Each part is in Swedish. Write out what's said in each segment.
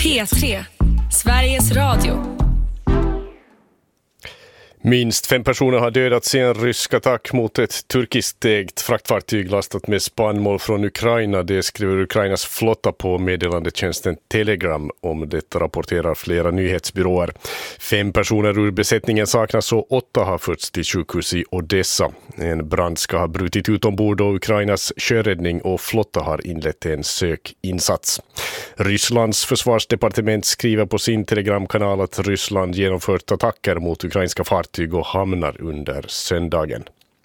P3, Sveriges Radio. Minst 5 personer har dödats i en rysk attack mot ett turkiskt ägt fraktfartyg lastat med spannmål från Ukraina. Det skriver Ukrainas flotta på meddelandetjänsten Telegram. Om detta rapporterar flera nyhetsbyråer. 5 personer ur besättningen saknas och 8 har förts till sjukhus i Odessa. En brand ska ha brutit ut ombord och Ukrainas sjöräddning och flotta har inlett en sökinsats. Rysslands försvarsdepartement skriver på sin telegramkanal att Ryssland genomfört attacker mot ukrainska fartyg och hamnar under söndagen.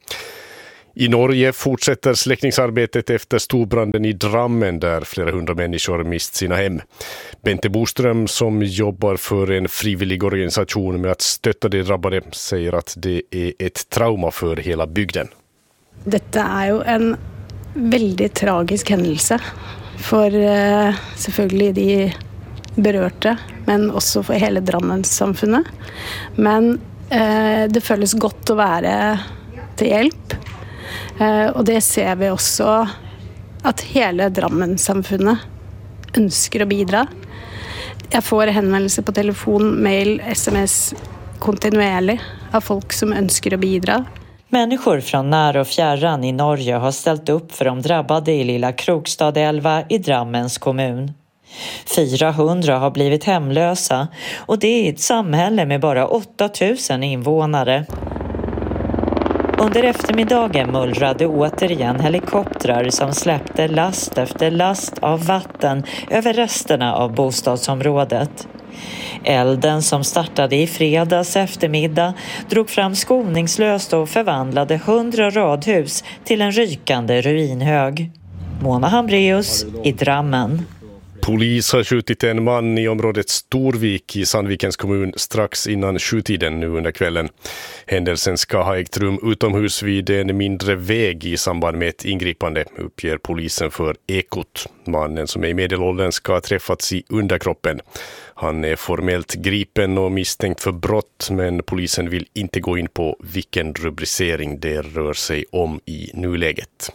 I Norge fortsätter släckningsarbetet efter storbranden i Drammen där flera hundra människor mist sina hem. Bente Boström som jobbar för en frivillig organisation med att stötta de drabbade säger att det är ett trauma för hela bygden. Detta är ju en väldigt tragisk händelse för selvfølgelig de berørte, men också för hela Drammenssamfunnet. Men det føles godt å være til hjelp. Og det ser vi også at hele Drammenssamfunnet ønsker å bidra. Jeg får henvendelser på telefon, mail, sms kontinuerligt av folk som önskar att bidra. Människor från när och fjärran i Norge har ställt upp för de drabbade i lilla Krokstadelva i Drammens kommun. 400 har blivit hemlösa och det är ett samhälle med bara 8000 invånare. Under eftermiddagen mullrade återigen helikoptrar som släppte last efter last av vatten över resterna av bostadsområdet. Elden som startade i fredags eftermiddag drog fram skoningslöst och förvandlade 100 radhus till en rykande ruinhög. Mona Hambreus i Drammen. Polis har skjutit en man i området Storvik i Sandvikens kommun strax innan 7-tiden nu under kvällen. Händelsen ska ha ägt rum utomhus vid en mindre väg i samband med ett ingripande, uppger polisen för Ekot. Mannen som är i medelåldern ska ha träffats i underkroppen. Han är formellt gripen och misstänkt för brott, men polisen vill inte gå in på vilken rubricering det rör sig om i nuläget.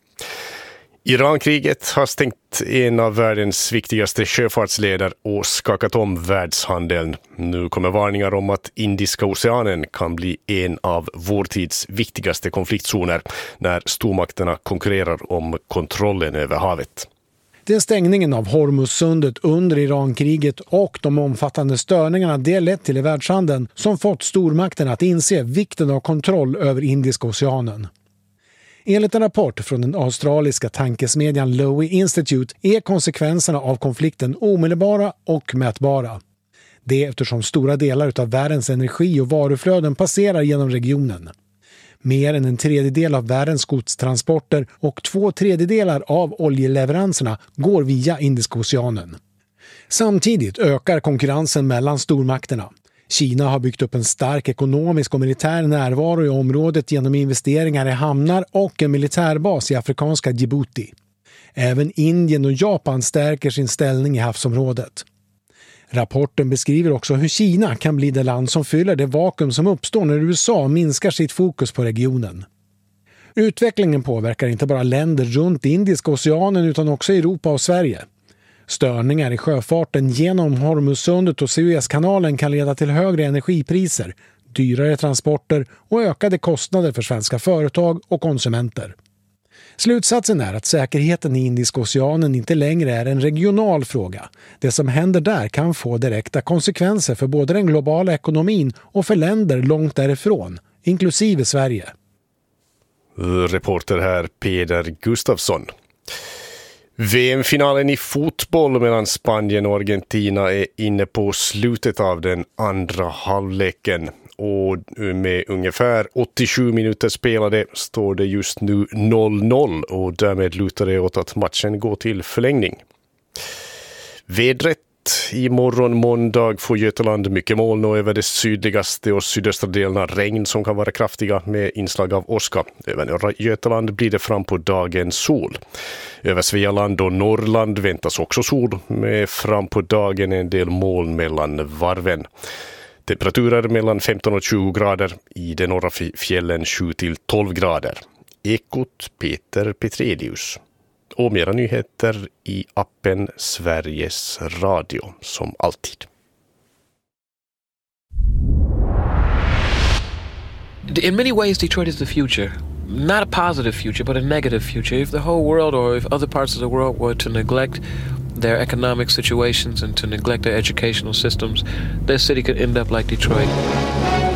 Irankriget har stängt en av världens viktigaste sjöfartsleder och skakat om världshandeln. Nu kommer varningar om att Indiska oceanen kan bli en av vår tids viktigaste konfliktzoner när stormakterna konkurrerar om kontrollen över havet. Det är stängningen av Hormuzsundet under Irankriget och de omfattande störningarna det lett till i världshandeln som fått stormakterna att inse vikten av kontroll över Indiska oceanen. Enligt en rapport från den australiska tankesmedjan Lowy Institute är konsekvenserna av konflikten omedelbara och mätbara. Det är eftersom stora delar av världens energi- och varuflöden passerar genom regionen. Mer än en tredjedel av världens godstransporter och 2/3 av oljeleveranserna går via Indiska oceanen. Samtidigt ökar konkurrensen mellan stormakterna. Kina har byggt upp en stark ekonomisk och militär närvaro i området genom investeringar i hamnar och en militärbas i afrikanska Djibouti. Även Indien och Japan stärker sin ställning i havsområdet. Rapporten beskriver också hur Kina kan bli det land som fyller det vakuum som uppstår när USA minskar sitt fokus på regionen. Utvecklingen påverkar inte bara länder runt Indiska oceanen utan också Europa och Sverige. Störningar i sjöfarten genom Hormuzsundet och Suezkanalen kan leda till högre energipriser, dyrare transporter och ökade kostnader för svenska företag och konsumenter. Slutsatsen är att säkerheten i Indiska oceanen inte längre är en regional fråga. Det som händer där kan få direkta konsekvenser för både den globala ekonomin och för länder långt därifrån, inklusive Sverige. Reporter här Peder Gustafsson. VM-finalen i fotboll mellan Spanien och Argentina är inne på slutet av den andra halvleken. Och med ungefär 87 minuter spelade står det just nu 0-0 och därmed lutar det åt att matchen går till förlängning. Vädret imorgon måndag får Götaland mycket moln och över det sydligaste och sydöstra delarna regn som kan vara kraftiga med inslag av åska. Över norra Götaland blir det fram på dagen sol. Över Svealand och Norrland väntas också sol med fram på dagen en del moln mellan varven. Temperaturer mellan 15 och 20 grader, i de norra fjällen 7 till 12 grader. Ekot Peter Petrelius. Och mera nyheter i appen Sveriges Radio som alltid. In many ways, Detroit is the future. Not a positive future, but a negative future. If the whole world or if other parts of the world were to neglect their economic situations and to neglect their educational systems, their city could end up like Detroit.